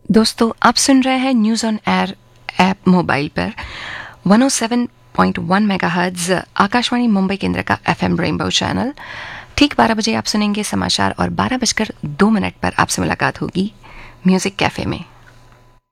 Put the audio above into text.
दोस्तों आप सुन रहे हैं news on air app mobile पर 107.1 मेगाहर्ट्ज आकाशवाणी मुंबई केंद्र का एफएम रेनबो चैनल। ठीक 12 बजे आप सुनेंगे समाचार और 12:02 पर आपसे मुलाकात होगी म्यूजिक कैफे में।